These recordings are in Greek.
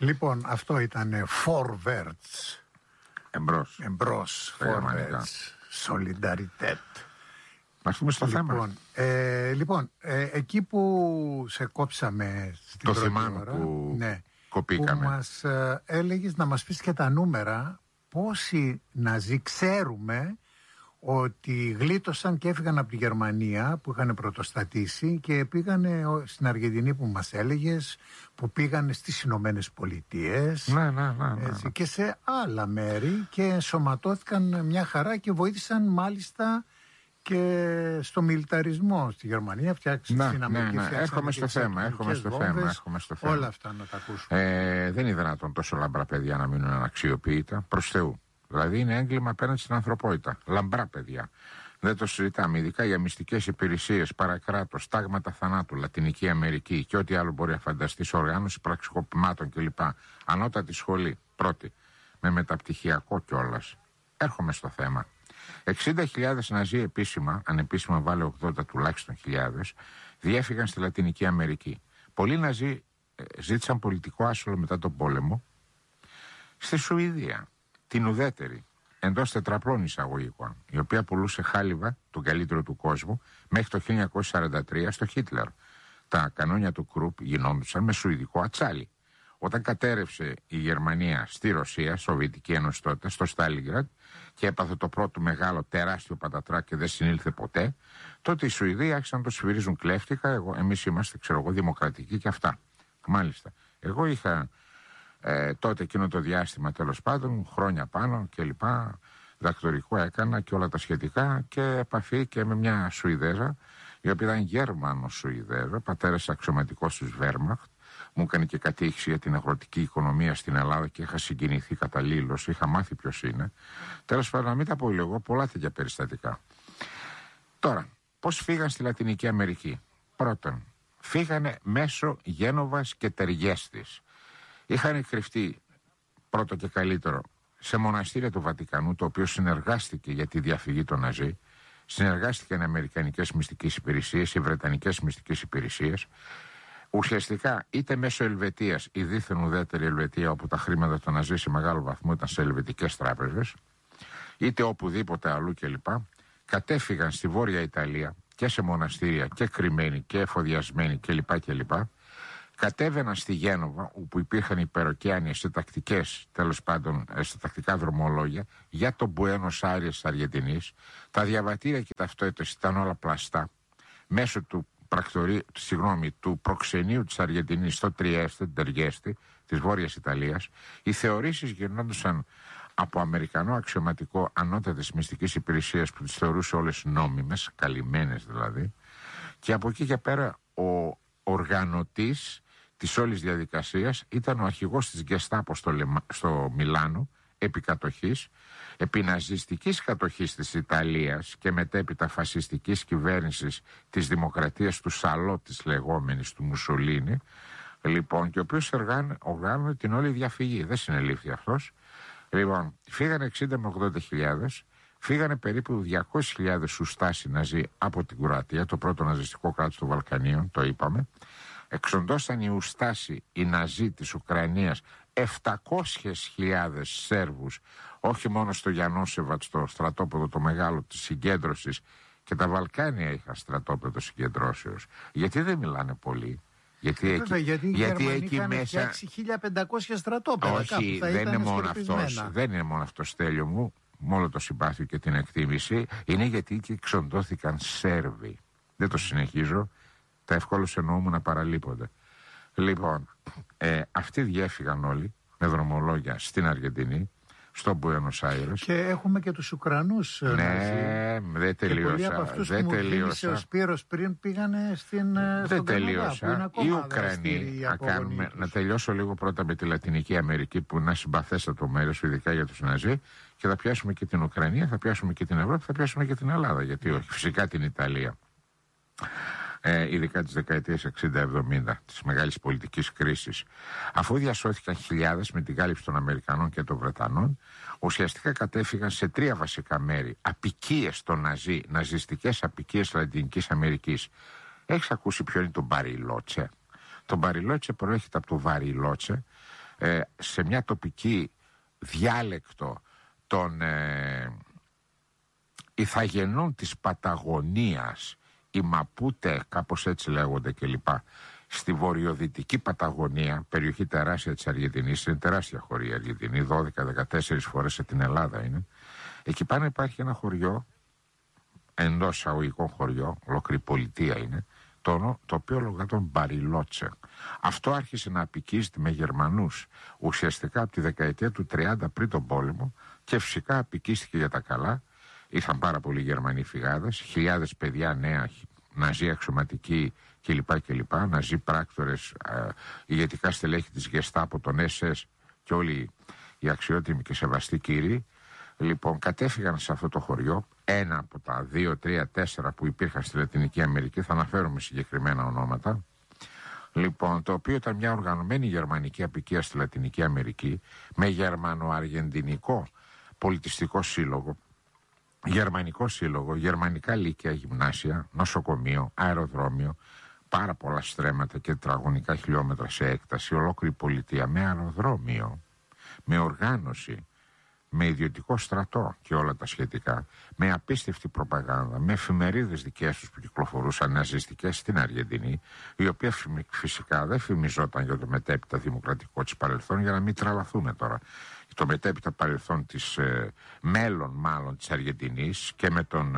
Λοιπόν, αυτό ήταν forwards. Εμπρός. Forwards. Solidarité. Ας πούμε στο θέμα. Εκεί που σε κόψαμε στην το θυμάμαι ώρα, που κοπήκαμε. Που μας έλεγες να μας πεις και τα νούμερα, πόσοι Ναζί ξέρουμε ότι γλίτωσαν και έφυγαν από τη Γερμανία που είχαν πρωτοστατήσει και πήγανε στην Αργεντινή που μας έλεγες, που πήγανε στις Ηνωμένες Πολιτείες και σε άλλα μέρη και ενσωματώθηκαν μια χαρά και βοήθησαν μάλιστα και στο μιλιταρισμό στη Γερμανία, φτιάξει στην Αμερική. Έρχομαι στο θέμα. Όλα αυτά να τα ακούσουμε. Δεν είναι δυνατόν τόσο λαμπρά παιδιά να μείνουν αναξιοποιητά, προς Θεού. Δηλαδή είναι έγκλημα απέναντι στην ανθρωπότητα. Λαμπρά παιδιά. Δεν το συζητάμε. Ειδικά για μυστικές υπηρεσίες, παρακράτος, τάγματα θανάτου, Λατινική Αμερική και ό,τι άλλο μπορεί να φανταστεί, οργάνωση πραξικοπημάτων κλπ. Ανώτατη σχολή, πρώτη. Με μεταπτυχιακό κιόλας. Έρχομαι στο θέμα. 60.000 Ναζί επίσημα, ανεπίσημα βάλε 80 τουλάχιστον χιλιάδες, διέφυγαν στη Λατινική Αμερική. Πολλοί Ναζί ζήτησαν πολιτικό άσυλο μετά τον πόλεμο στη Σουηδία, την ουδέτερη, εντός τετραπλών εισαγωγικών, η οποία πουλούσε χάλιβα, τον καλύτερο του κόσμου, μέχρι το 1943 στο Χίτλερ. Τα κανόνια του Κρουπ γινόντουσαν με σουηδικό ατσάλι. Όταν κατέρευσε η Γερμανία στη Ρωσία, Σοβιετική Ένωση τότε, στο Στάλινγκραντ, και έπαθε το πρώτο μεγάλο τεράστιο πατατράκ και δεν συνήλθε ποτέ, τότε οι Σουηδοί άρχισαν να το σφυρίζουν κλέφτικα. Εμείς είμαστε, δημοκρατικοί και αυτά. Μάλιστα. Εγώ είχα τότε εκείνο το διάστημα, τέλος πάντων, χρόνια πάνω και λοιπά, δακτορικό έκανα και όλα τα σχετικά και επαφή και με μια Σουηδέζα, η οποία ήταν Γερμανο-Σουηδέζα, πατέρας αξιωματικός της Βέρμαχτ. Μου έκανε και κατήχηση για την αγροτική οικονομία στην Ελλάδα και είχα συγκινηθεί καταλήλως, είχα μάθει ποιος είναι. Τέλος πάντων, να μην τα πω λίγο, πολλά τέτοια περιστατικά. Τώρα, πώς φύγαν στη Λατινική Αμερική? Πρώτον, φύγανε μέσω Γένοβας και Τεργέστης. Είχαν κρυφτεί, πρώτο και καλύτερο, σε μοναστήρια του Βατικανού, το οποίο συνεργάστηκε για τη διαφυγή των Ναζί. Συνεργάστηκαν οι Αμερικανικές μυστικές υπηρεσίες, οι Βρετανικές μυστικές υπηρεσίες. Ουσιαστικά είτε μέσω Ελβετίας, η δίθεν ουδέτερη Ελβετία, όπου τα χρήματα των Ναζί σε μεγάλο βαθμό ήταν σε ελβετικές τράπεζες, είτε οπουδήποτε αλλού κλπ. Κατέφυγαν στη Βόρεια Ιταλία και σε μοναστήρια και κρυμμένοι και εφοδιασμένοι κλπ. Κατέβαιναν στη Γένοβα, όπου υπήρχαν υπεροκέανιες σε τακτικές, τέλος πάντων σε τακτικά δρομολόγια για τον Μπουένος Άιρες της Αργεντινής. Τα διαβατήρια και ταυτότητες ήταν όλα πλαστά μέσω του προξενείου της Αργεντινής στο Τριέστε, Τεργέστη, της Βόρειας Ιταλίας. Οι θεωρήσεις γινόντουσαν από Αμερικανό αξιωματικό ανώτατης μυστικής υπηρεσίας που τις θεωρούσε όλες νόμιμες, καλυμμένες δηλαδή, και από εκεί και πέρα ο οργανωτής της όλης διαδικασίας ήταν ο αρχηγός της Γκεστάπο στο Μιλάνο, επί κατοχής, επί ναζιστικής κατοχής της Ιταλίας και μετέπειτα φασιστικής κυβέρνησης της Δημοκρατίας του Σαλό, της λεγόμενης του Μουσολίνη, λοιπόν, και ο οποίος οργάνωνε την όλη διαφυγή. Δεν συνελήφθη αυτός. Λοιπόν, φύγανε 60 με 80.000, φύγανε περίπου 200.000 Ουστάσοι Ναζί από την Κροατία, το πρώτο ναζιστικό κράτος των Βαλκανίων, το είπαμε. Εξοντώσαν οι Ουστάσοι, οι Ναζί της Ουκρανίας, 700.000 Σέρβους, όχι μόνο στο Γιαννόσεβατ, στο στρατόπεδο το μεγάλο της συγκέντρωσης, και τα Βαλκάνια είχαν στρατόπεδο συγκεντρώσεως. Γιατί δεν μιλάνε πολύ? Γιατί εκεί μέσα 1.500 στρατόπεδα. Όχι, δεν είναι μόνο αυτός. Δεν είναι μόνο αυτό, Στέλιο μου, με όλο το συμπάθειο και την εκτίμηση. Είναι γιατί εκεί εξοντώθηκαν Σέρβοι. Δεν το συνεχίζω. Τα ευκόλως εννοούμε να παραλείπονται. Λοιπόν, αυτοί διέφυγαν όλοι με δρομολόγια στην Αργεντινή, στο Μπουένος Άιρες. Και έχουμε και τους Ουκρανούς. Ναι, δεν τελείωσα. Πολλοί από αυτούς που μου θύμισε ο Σπύρος πριν πήγανε στον Καναδά. Οι Ουκρανοί, να τελειώσω λίγο πρώτα με τη Λατινική Αμερική, που είναι ένα συμπαθέστατο μέρος, ειδικά για τους Ναζί, και θα πιάσουμε και την Ουκρανία, θα πιάσουμε και την Ευρώπη, θα πιάσουμε και την Ελλάδα. Γιατί όχι, φυσικά την Ιταλία. Ειδικά τις δεκαετίες 60-70, της μεγάλης πολιτικής κρίσης. Αφού διασώθηκαν χιλιάδες με την κάλυψη των Αμερικανών και των Βρετανών, ουσιαστικά κατέφυγαν σε 3 βασικά μέρη. Απικίες των Ναζί, ναζιστικές απικίες Λατινικής Αμερικής. Έχεις ακούσει ποιο είναι το Μπαριλότσε? Το Μπαριλότσε προέρχεται από το Βαριλότσε, σε μια τοπική διάλεκτο των ηθαγενών της Παταγωνίας, οι Μαπούτε, κάπως έτσι λέγονται κλπ. Στη βορειοδυτική Παταγωνία, περιοχή τεράστια της Αργεντινής, είναι τεράστια χωρί η Αργεντινή, 12-14 φορές σε την Ελλάδα είναι. Εκεί πάνω υπάρχει ένα χωριό, εντός εισαγωγικών χωριό, ολόκληρη πολιτεία είναι, το οποίο λογόταν Μπαριλότσε. Αυτό άρχισε να απικίζεται με Γερμανούς ουσιαστικά από τη δεκαετία του 30 πριν τον πόλεμο και φυσικά απικίστηκε για τα καλά. Ήρθαν πάρα πολλοί Γερμανοί φυγάδες, χιλιάδες παιδιά νέα, ναζί αξιωματικοί κλπ. Ναζί πράκτορες, ηγετικά στελέχη της Γεστάπο, των SS και όλοι οι αξιότιμοι και σεβαστοί κύριοι. Λοιπόν, κατέφυγαν σε αυτό το χωριό, ένα από τα 2, 3, 4 που υπήρχαν στη Λατινική Αμερική, θα αναφέρουμε συγκεκριμένα ονόματα. Λοιπόν, το οποίο ήταν μια οργανωμένη γερμανική αποικία στη Λατινική Αμερική, με γερμανο-αργεντινικό πολιτιστικό σύλλογο, γερμανικό σύλλογο, γερμανικά λύκεια, γυμνάσια, νοσοκομείο, αεροδρόμιο, πάρα πολλά στρέμματα και τετραγωνικά χιλιόμετρα σε έκταση, ολόκληρη πολιτεία με αεροδρόμιο, με οργάνωση, με ιδιωτικό στρατό και όλα τα σχετικά, με απίστευτη προπαγάνδα, με εφημερίδες δικές τους που κυκλοφορούσαν ναζιστικές στην Αργεντινή, η οποία φυσικά δεν φημιζόταν για το μετέπειτα δημοκρατικό της παρελθόν, για να μην τραλαθούμε τώρα. Το μετέπειτα παρελθόν της μέλλον μάλλον της Αργεντινής και με τον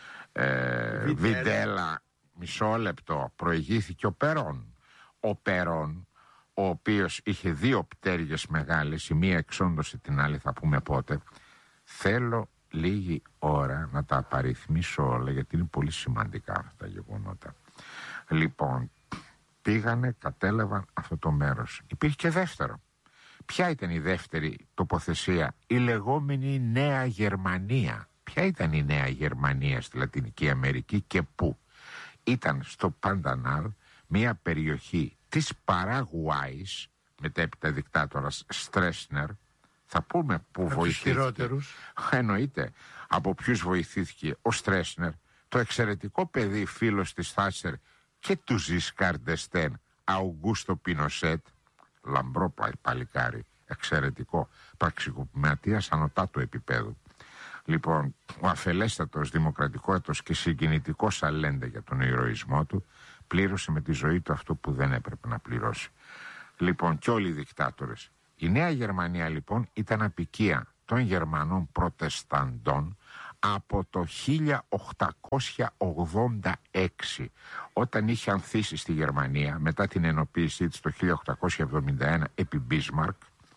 Βιντέλα, μισό λεπτό, προηγήθηκε ο Περόν. Ο Περόν, ο οποίος είχε 2 πτέρυγες μεγάλες, η μία εξόντωσε την άλλη, θα πούμε πότε. Θέλω λίγη ώρα να τα απαριθμίσω όλα, γιατί είναι πολύ σημαντικά αυτά τα γεγονότα. Λοιπόν, πήγανε, κατέλαβαν αυτό το μέρος. Υπήρχε και δεύτερο. Ποια ήταν η δεύτερη τοποθεσία? Η λεγόμενη Νέα Γερμανία. Ποια ήταν η Νέα Γερμανία στη Λατινική Αμερική και πού? Ήταν στο Παντανάλ, μια περιοχή της Παραγουάης, μετέπειτα δικτάτορας Στρέσνερ. Θα πούμε που βοηθήθηκε. Εννοείται. Από ποιους βοηθήθηκε ο Στρέσνερ? Το εξαιρετικό παιδί, φίλος της Θάτσερ και του Ζισκάρ ντ'Εστέν, Αουγκούστο Πινοσέτ, λαμπρό παλικάρι, εξαιρετικό, πραξικοπηματίας ανωτάτου επίπεδου. Λοιπόν, ο αφελέστατος, δημοκρατικότατος και συγκινητικός Αλέντε για τον ηρωισμό του, πλήρωσε με τη ζωή του αυτό που δεν έπρεπε να πληρώσει. Λοιπόν, και όλοι οι δικτάτορες. Η Νέα Γερμανία λοιπόν ήταν αποικία των Γερμανών προτεσταντών από το 1886, όταν είχε ανθίσει στη Γερμανία μετά την ενοποίησή της το 1871 επί Μπίσμαρκ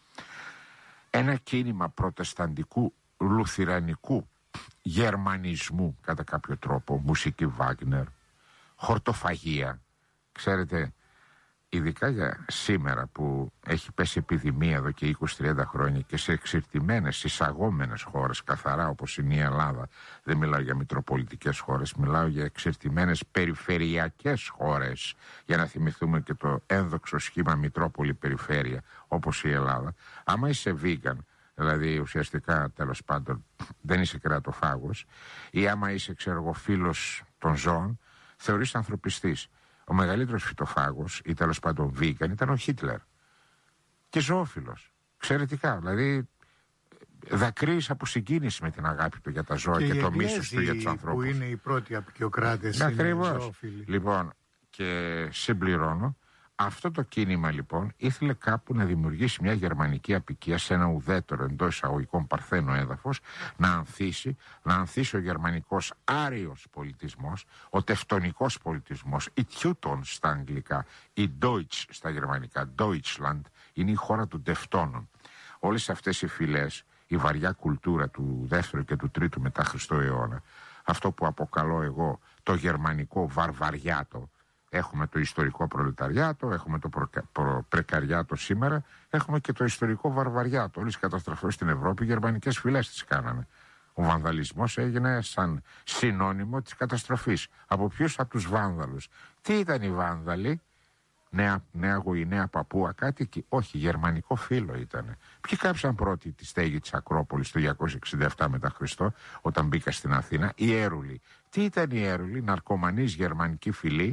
ένα κίνημα προτεσταντικού λουθυρανικού γερμανισμού κατά κάποιο τρόπο, μουσική Βάγνερ, χορτοφαγία. Ξέρετε, ειδικά για σήμερα που έχει πέσει επιδημία εδώ και 20-30 χρόνια και σε εξυρτημένες, εισαγόμενες χώρες καθαρά όπως είναι η Ελλάδα, δεν μιλάω για μητροπολιτικές χώρες, μιλάω για εξυρτημένες περιφερειακές χώρες, για να θυμηθούμε και το ένδοξο σχήμα Μητρόπολη-Περιφέρεια όπως η Ελλάδα. Άμα είσαι vegan, δηλαδή ουσιαστικά τέλος πάντων δεν είσαι κρεατοφάγος, ή άμα είσαι φίλος των ζώων, θεωρείς ανθρωπιστής. Ο μεγαλύτερος φυτοφάγος ή τέλος πάντων vegan ήταν ο Χίτλερ. Και ζωόφιλος. Εξαιρετικά. Δηλαδή δακρύεις από συγκίνηση με την αγάπη του για τα ζώα και το μίσος του για τους ανθρώπους. Που είναι οι πρώτοι απεικιοκράτες. Ακριβώς. Λοιπόν, και συμπληρώνω. Αυτό το κίνημα λοιπόν ήθελε κάπου να δημιουργήσει μια γερμανική αποικία σε ένα ουδέτερο εντός εισαγωγικών παρθένο έδαφος, να ανθίσει ο γερμανικός άριος πολιτισμός, ο τευτονικός πολιτισμός, η Teuton στα αγγλικά, η Deutsch στα γερμανικά, Deutschland είναι η χώρα των τευτώνων. Όλες αυτές οι φυλές, η βαριά κουλτούρα του 2ου και του 3ου μετά Χριστό αιώνα, αυτό που αποκαλώ εγώ το γερμανικό βαρβαριάτο. Έχουμε το ιστορικό προλεταριάτο, έχουμε το πρεκαριάτο σήμερα, έχουμε και το ιστορικό βαρβαριάτο. Όλες οι καταστροφές στην Ευρώπη, οι γερμανικές φυλές τις κάνανε. Ο βανδαλισμός έγινε σαν συνώνυμο της καταστροφής. Από ποιους? Από τους Βάνδαλους. Τι ήταν οι Βάνδαλοι? Νέα Γουινέα, Παπούα, κάτοικοι? Όχι, γερμανικό φύλο ήταν. Ποιοι κάψαν πρώτοι τη στέγη της Ακρόπολης το 267 μετά Χριστό, όταν μπήκα στην Αθήνα? Οι Έρουλοι. Τι ήταν οι Έρουλοι? Ναρκωμανείς γερμανικοί φυλοί,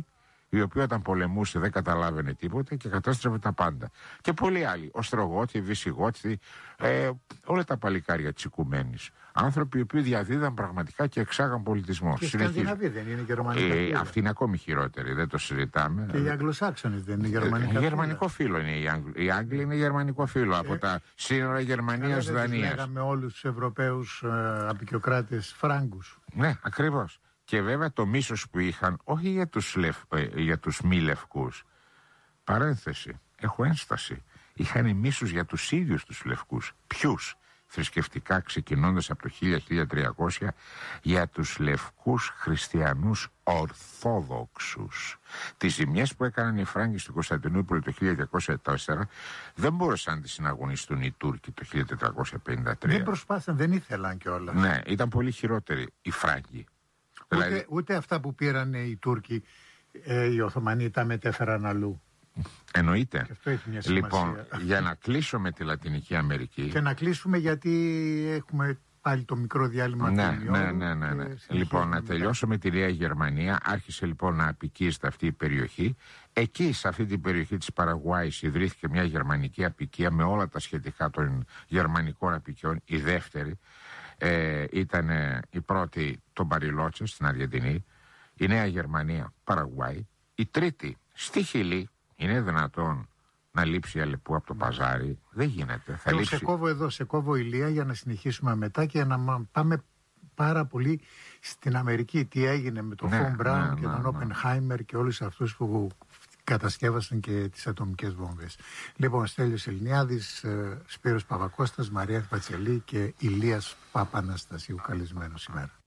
η οποία όταν πολεμούσε δεν καταλάβαινε τίποτα και κατάστρεφε τα πάντα. Και πολλοί άλλοι, Οστρογότοι, Βυσιγότοι, όλα τα παλικάρια της οικουμένης. Άνθρωποι οι οποίοι διαδίδαν πραγματικά και εξάγαν πολιτισμό. Και οι Σκανδιναβοί δεν είναι γερμανικά φύλλα. Αυτή είναι ακόμη χειρότερη, δεν το συζητάμε. Και οι Αγγλοσάξονες δεν είναι γερμανικά φύλλα. Γερμανικό φύλλο είναι οι Άγγλοι. Οι Άγγλοι είναι γερμανικό φύλλο από τα σύνορα Γερμανίας-Δανίας. Λέγαμε όλους τους Ευρωπαίους απεικιοκράτες Φράγκους. Ναι, ακριβώς. Και βέβαια το μίσος που είχαν, όχι για τους μη λευκούς. Παρένθεση, έχω ένσταση. Είχαν μίσος για τους ίδιους τους λευκούς. Ποιους? Θρησκευτικά, ξεκινώντας από το 1300, για τους λευκούς χριστιανούς ορθόδοξους. Τις ζημιές που έκαναν οι Φράγκοι στην Κωνσταντινούπολη το 1204 δεν μπορούσαν να τις συναγωνιστούν οι Τούρκοι το 1453. Δεν προσπάθησαν, δεν ήθελαν κιόλας. Ναι, ήταν πολύ χειρότεροι οι Φράγκοι. Ούτε αυτά που πήραν οι Τούρκοι, οι Οθωμανοί τα μετέφεραν αλλού. Εννοείται. Και αυτό έχει μια σημασία. Λοιπόν, για να κλείσω με τη Λατινική Αμερική. Και να κλείσουμε γιατί έχουμε πάλι το μικρό διάλειμμα. Ναι. Λοιπόν, να τελειώσω με τη Νέα Γερμανία. Άρχισε λοιπόν να απικίζεται αυτή η περιοχή. Εκεί, σε αυτή την περιοχή της Παραγουάης, ιδρύθηκε μια γερμανική απικία με όλα τα σχετικά των γερμανικών απικιών. Η δεύτερη ήταν η πρώτη των Μπαριλότσε στην Αργεντινή. Η Νέα Γερμανία, Παραγουάη. Η τρίτη στη Χιλή. Είναι δυνατόν να λείψει η Αλεπού από το παζάρι? Δεν γίνεται. Θα λείψει. Σε κόβω εδώ, σε κόβω ηλία για να συνεχίσουμε μετά και να πάμε πάρα πολύ στην Αμερική. Τι έγινε με τον Φον Μπράουν και τον Όπενχάιμερ και όλους αυτούς που κατασκεύασαν και τις ατομικές βόμβες. Λοιπόν, Στέλιος Ελληνιάδης, Σπύρος Παπακώστας, Μαρία Πατσελή και Ηλίας Παπαναστασίου. Καλεσμένος σήμερα.